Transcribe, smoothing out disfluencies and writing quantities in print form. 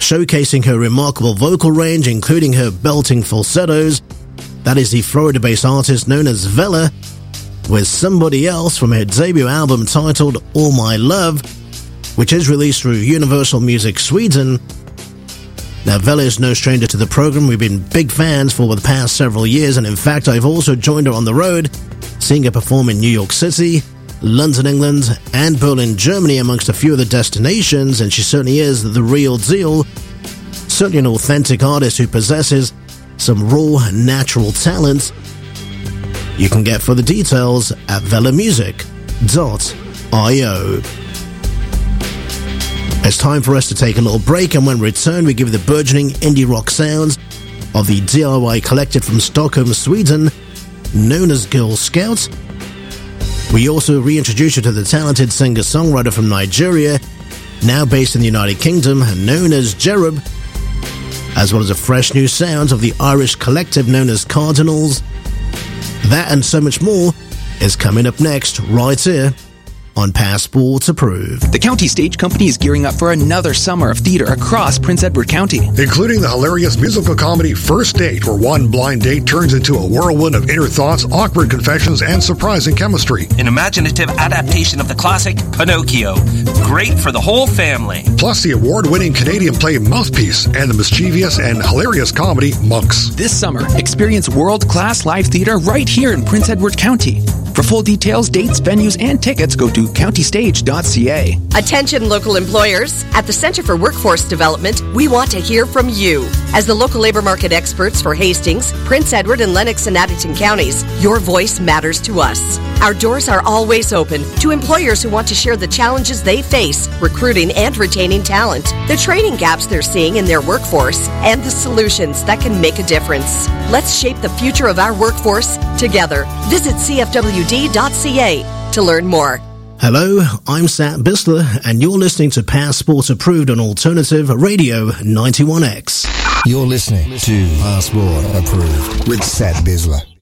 showcasing her remarkable vocal range, including her belting falsettos. That is the Florida-based artist known as Vella, with Somebody Else from her debut album titled All My Love, which is released through Universal Music Sweden. Now, Vella is no stranger to the program. We've been big fans for the past several years, and in fact, I've also joined her on the road, seeing her perform in New York City, London, England, and Berlin, Germany, amongst a few other destinations, and she certainly is the real deal. Certainly an authentic artist who possesses some raw, natural talent. You can get further details at vellamusic.io. It's time for us to take a little break, and when we return, we give you the burgeoning indie rock sounds of the DIY collective from Stockholm, Sweden, known as Girl Scout. We also reintroduce you to the talented singer-songwriter from Nigeria, now based in the United Kingdom, known as Jerub, as well as the fresh new sounds of the Irish collective known as Cardinals. That and so much more is coming up next, right here on Passport Approved. The County Stage Company is gearing up for another summer of theater across Prince Edward County, including the hilarious musical comedy First Date, where one blind date turns into a whirlwind of inner thoughts, awkward confessions, and surprising chemistry. An imaginative adaptation of the classic Pinocchio, great for the whole family. Plus the award-winning Canadian play Mouthpiece and the mischievous and hilarious comedy Monks. This summer, experience world-class live theater right here in Prince Edward County. For full details, dates, venues, and tickets, go to countystage.ca. Attention local employers. At the Center for Workforce Development, we want to hear from you. As the local labor market experts for Hastings, Prince Edward, and Lennox and Addington counties, your voice matters to us. Our doors are always open to employers who want to share the challenges they face recruiting and retaining talent, the training gaps they're seeing in their workforce, and the solutions that can make a difference. Let's shape the future of our workforce together. Visit CFWD.ca to learn more. Hello, I'm Sat Bisler, and you're listening to Passport Approved on Alternative Radio 91X. You're listening to Passport Approved with Sat Bisler.